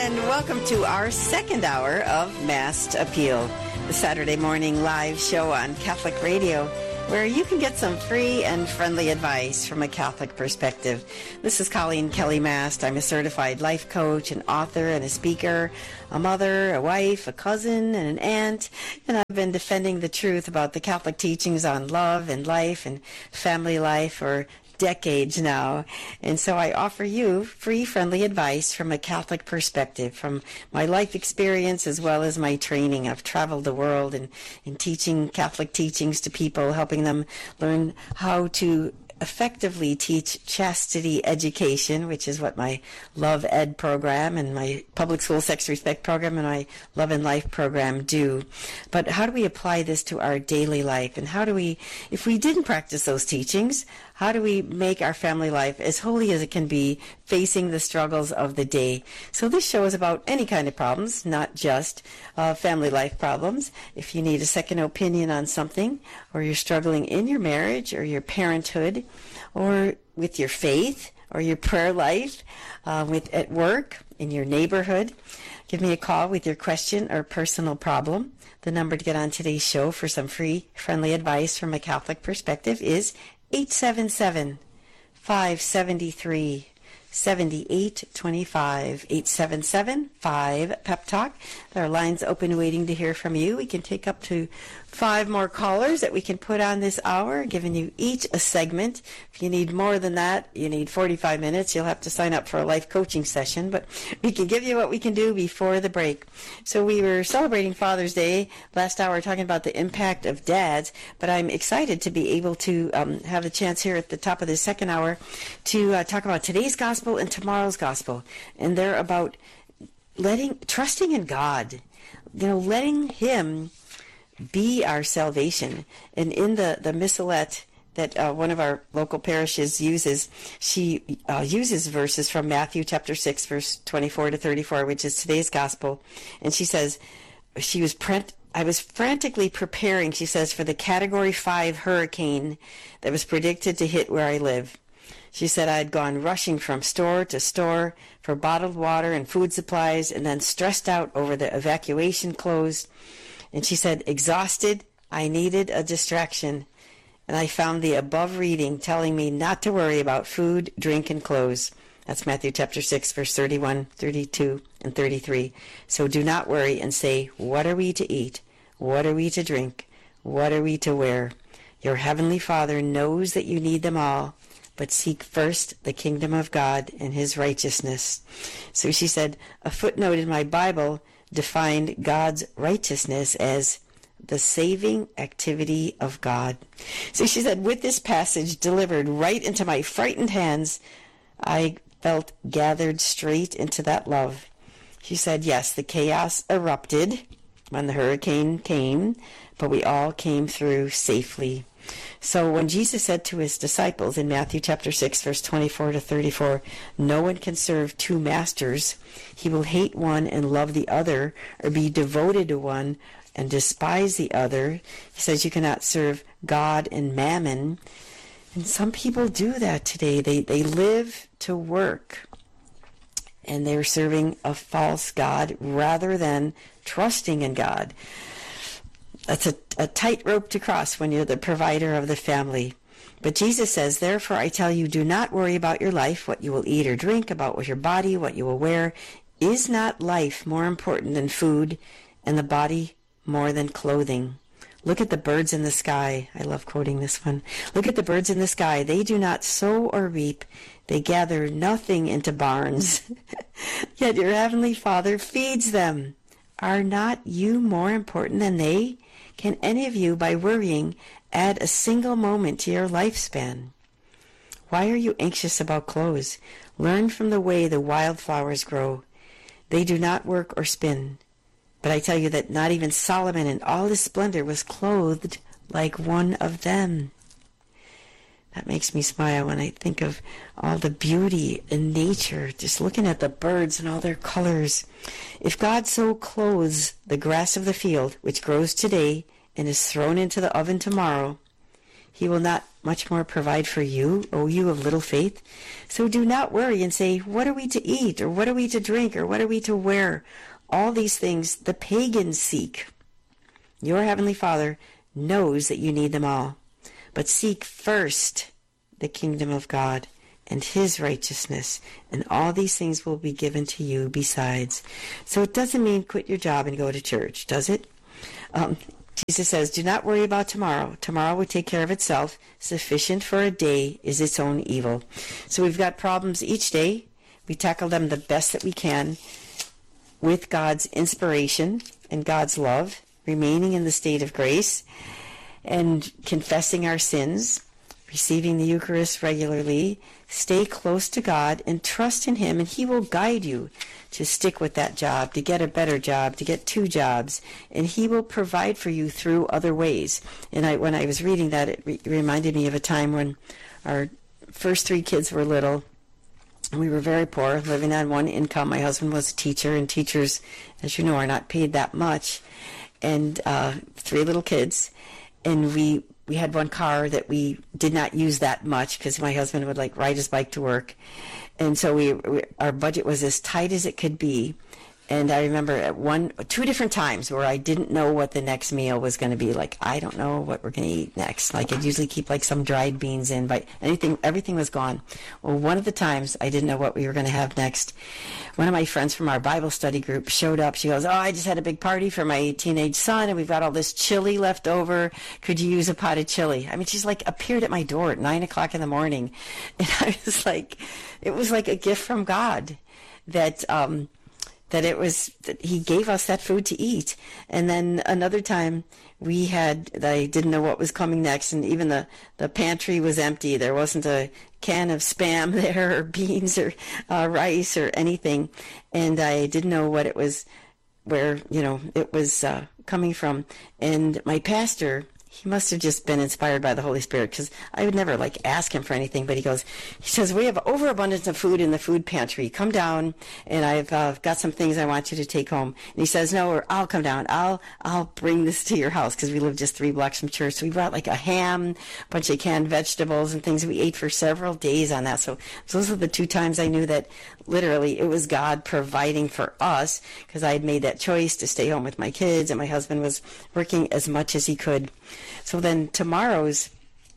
and welcome to our second hour of Masked Appeal, the Saturday morning live show on Catholic Radio, where you can get some free and friendly advice from a Catholic perspective. This is Colleen Kelly Mast. I'm a certified life coach, an author, and a speaker, a mother, a wife, a cousin, and an aunt, and I've been defending the truth about the Catholic teachings on love and life and family life for decades now. And so I offer you free, friendly advice from a Catholic perspective, from my life experience as well as my training. I've traveled the world and in teaching Catholic teachings to people, helping them learn how to effectively teach chastity education, which is what my Love Ed program and my Public School Sex Respect program and my Love and Life program do. But how do we apply this to our daily life? And how do we, if we didn't practice those teachings, how do we make our family life as holy as it can be, facing the struggles of the day? So this show is about any kind of problems, not just family life problems. If you need a second opinion on something, or you're struggling in your marriage or your parenthood, or with your faith or your prayer life, at work, in your neighborhood, give me a call with your question or personal problem. The number to get on today's show for some free, friendly advice from a Catholic perspective is 877-573-7825, 877-5-PEP-TALK. There are lines open waiting to hear from you. We can take up to 5 more callers that we can put on this hour, giving you each a segment. If you need more than that, you need 45 minutes. You'll have to sign up for a life coaching session, but we can give you what we can do before the break. So we were celebrating Father's Day last hour, talking about the impact of dads, but I'm excited to be able to have the chance here at the top of the second hour to talk about today's gospel and tomorrow's gospel. And they're about trusting in God, letting Him be our salvation. And in the missalette that one of our local parishes uses, she uses verses from Matthew chapter 6, verse 24 to 34, which is today's gospel. And she says, I was frantically preparing, she says, for the Category 5 hurricane that was predicted to hit where I live. She said I had gone rushing from store to store for bottled water and food supplies, and then stressed out over the evacuation clothes. And she said, exhausted, I needed a distraction. And I found the above reading telling me not to worry about food, drink, and clothes. That's Matthew chapter 6, verse 31, 32, and 33. So do not worry and say, what are we to eat? What are we to drink? What are we to wear? Your heavenly Father knows that you need them all, but seek first the kingdom of God and His righteousness. So she said, a footnote in my Bible defined God's righteousness as the saving activity of God. So she said, with this passage delivered right into my frightened hands, I felt gathered straight into that love. She said, yes, the chaos erupted when the hurricane came, but we all came through safely. So when Jesus said to His disciples in Matthew chapter 6, verse 24 to 34, no one can serve 2 masters. He will hate one and love the other, or be devoted to one and despise the other. He says you cannot serve God and mammon. And some people do that today. They live to work, and they're serving a false God rather than trusting in God. That's a tight rope to cross when you're the provider of the family. But Jesus says, therefore I tell you, do not worry about your life, what you will eat or drink, about your body, what you will wear. Is not life more important than food, and the body more than clothing? Look at the birds in the sky. I love quoting this one. Look at the birds in the sky. They do not sow or reap. They gather nothing into barns. Yet your heavenly Father feeds them. Are not you more important than they? Can any of you, by worrying, add a single moment to your lifespan? Why are you anxious about clothes? Learn from the way the wildflowers grow. They do not work or spin. But I tell you that not even Solomon in all his splendor was clothed like one of them. That makes me smile when I think of all the beauty in nature, just looking at the birds and all their colors. If God so clothes the grass of the field, which grows today and is thrown into the oven tomorrow, he will not much more provide for you, O you of little faith? So do not worry and say, what are we to eat, or what are we to drink, or what are we to wear? All these things the pagans seek. Your heavenly Father knows that you need them all. But seek first the kingdom of God and his righteousness, and all these things will be given to you besides. So it doesn't mean quit your job and go to church, does it? Jesus says, do not worry about tomorrow. Tomorrow will take care of itself. Sufficient for a day is its own evil. So we've got problems each day. We tackle them the best that we can with God's inspiration and God's love, remaining in the state of grace and confessing our sins, receiving the Eucharist regularly. Stay close to God and trust in him, and he will guide you to stick with that job, to get a better job, to get 2 jobs, and he will provide for you through other ways. And when I was reading that, it reminded me of a time when our first 3 kids were little. We were very poor, living on one income. My husband was a teacher, and teachers, as you know, are not paid that much. And 3 little kids, and we had one car that we did not use that much because my husband would ride his bike to work. And so our budget was as tight as it could be. And I remember at 2 different times where I didn't know what the next meal was going to be. I don't know what we're going to eat next. I'd usually keep some dried beans in, but everything was gone. Well, one of the times I didn't know what we were going to have next. One of my friends from our Bible study group showed up. She goes, I just had a big party for my teenage son, and we've got all this chili left over. Could you use a pot of chili? I mean, she's appeared at my door at 9 o'clock in the morning. And I was it was like a gift from God that he gave us that food to eat. And then another time I didn't know what was coming next, and even the pantry was empty. There wasn't a can of Spam there, or beans, or rice, or anything. And I didn't know what it was, where, it was coming from. And my pastor, he must have just been inspired by the Holy Spirit, because I would never ask him for anything, but he says, we have overabundance of food in the food pantry. Come down, and I've got some things I want you to take home. And he says, no, or I'll come down. I'll bring this to your house, because we live just 3 blocks from church. So we brought a ham, a bunch of canned vegetables and things. We ate for several days on that. So those are the 2 times I knew that literally it was God providing for us, because I had made that choice to stay home with my kids, and my husband was working as much as he could. So then tomorrow's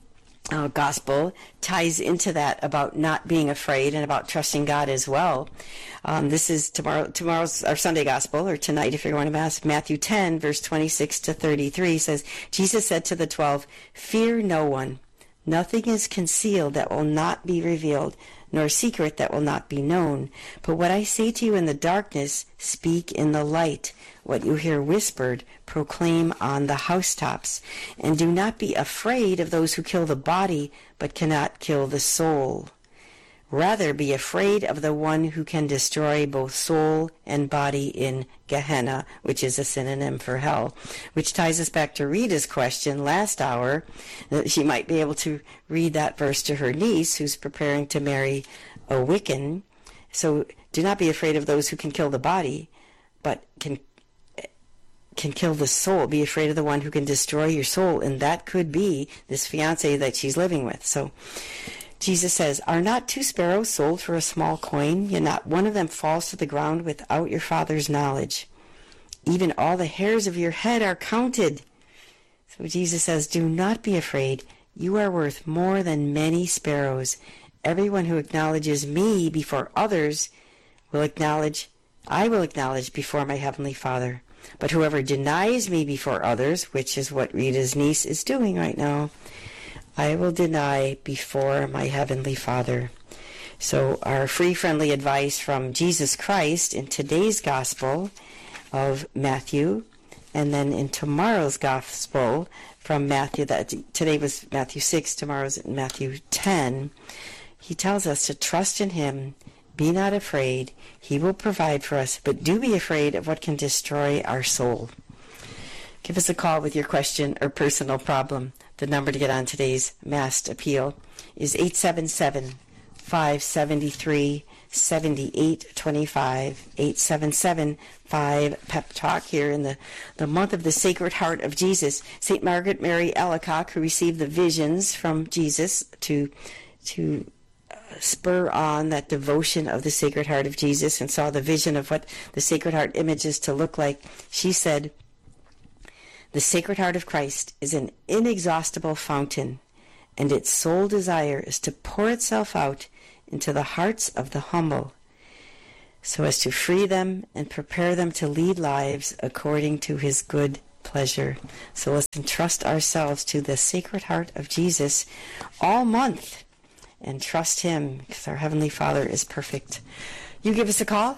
gospel ties into that about not being afraid and about trusting God as well. This is tomorrow's our Sunday gospel, or tonight if you're going to Mass. Matthew 10, verse 26 to 33 says, Jesus said to the 12, fear no one. Nothing is concealed that will not be revealed, nor secret that will not be known. But what I say to you in the darkness, speak in the light. What you hear whispered, proclaim on the housetops. And do not be afraid of those who kill the body, but cannot kill the soul. Rather, be afraid of the one who can destroy both soul and body in Gehenna, which is a synonym for hell. Which ties us back to Rita's question last hour, that she might be able to read that verse to her niece, who's preparing to marry a Wiccan. So, do not be afraid of those who can kill the body, but can kill the soul. Be afraid of the one who can destroy your soul, and that could be this fiancé that she's living with. So, Jesus says, are not 2 sparrows sold for a small coin? Yet not one of them falls to the ground without your Father's knowledge. Even all the hairs of your head are counted. So Jesus says, do not be afraid. You are worth more than many sparrows. Everyone who acknowledges me before others I will acknowledge before my Heavenly Father. But whoever denies me before others, which is what Rita's niece is doing right now, I will deny before my Heavenly Father. So our free, friendly advice from Jesus Christ in today's Gospel of Matthew, and then in tomorrow's Gospel from Matthew, today was Matthew 6, tomorrow's Matthew 10, he tells us to trust in him, be not afraid, he will provide for us, but do be afraid of what can destroy our soul. Give us a call with your question or personal problem. The number to get on today's massed appeal is 877-573-6766. 7825, 877-5-PEP-TALK here in the month of the Sacred Heart of Jesus. St. Margaret Mary Alacoque, who received the visions from Jesus to spur on that devotion of the Sacred Heart of Jesus and saw the vision of what the Sacred Heart image is to look like. She said, "The Sacred Heart of Christ is an inexhaustible fountain, and its sole desire is to pour itself out into the hearts of the humble, so as to free them and prepare them to lead lives according to his good pleasure." So let's entrust ourselves to the Sacred Heart of Jesus all month and trust him, because our Heavenly Father is perfect. You give us a call,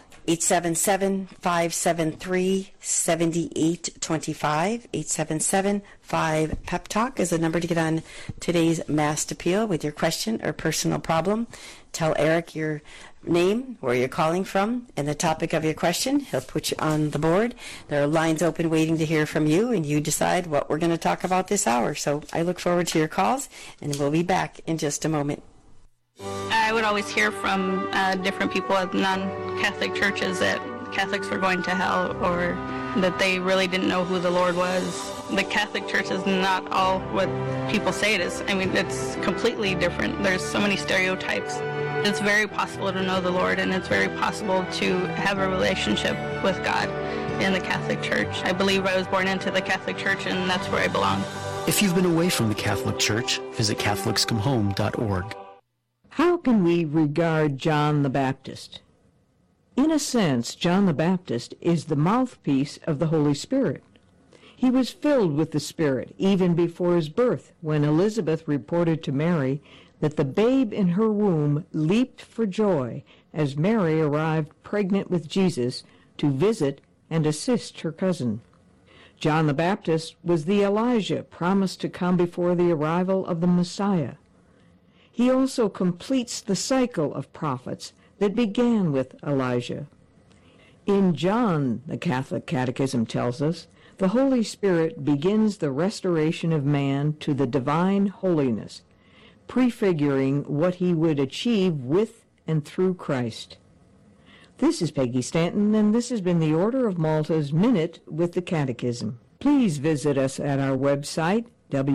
877-573-7825. 877-5-PEP-TALK is the number to get on today's Mass Appeal with your question or personal problem. Tell Eric your name, where you're calling from, and the topic of your question. He'll put you on the board. There are lines open waiting to hear from you, and you decide what we're going to talk about this hour. So I look forward to your calls, and we'll be back in just a moment. I would always hear from different people at non-Catholic churches that Catholics were going to hell, or that they really didn't know who the Lord was. The Catholic Church is not all what people say it is. I mean, it's completely different. There's so many stereotypes. It's very possible to know the Lord, and it's very possible to have a relationship with God in the Catholic Church. I believe I was born into the Catholic Church, and that's where I belong. If you've been away from the Catholic Church, visit CatholicsComeHome.org. How can we regard John the Baptist? In a sense, John the Baptist is the mouthpiece of the Holy Spirit. He was filled with the Spirit even before his birth, when Elizabeth reported to Mary that the babe in her womb leaped for joy as Mary arrived pregnant with Jesus to visit and assist her cousin. John the Baptist was the Elijah promised to come before the arrival of the Messiah. He also completes the cycle of prophets that began with Elijah. In John, the Catholic Catechism tells us, the Holy Spirit begins the restoration of man to the divine holiness, prefiguring what he would achieve with and through Christ. This is Peggy Stanton, and this has been the Order of Malta's Minute with the Catechism. Please visit us at our website,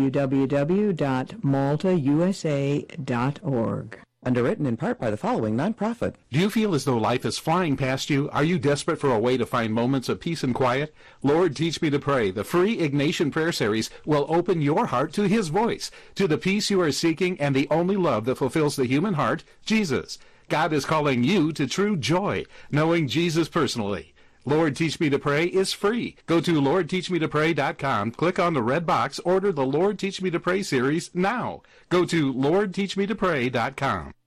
www.maltausa.org. Underwritten in part by the following nonprofit. Do you feel as though life is flying past you? Are you desperate for a way to find moments of peace and quiet? Lord, Teach Me to Pray, the free Ignatian Prayer Series, will open your heart to His voice, to the peace you are seeking and the only love that fulfills the human heart, Jesus. God is calling you to true joy, knowing Jesus personally. Lord, Teach Me to Pray is free. Go to LordTeachMeToPray.com, click on the red box, order the Lord, Teach Me to Pray series now. Go to LordTeachMeToPray.com.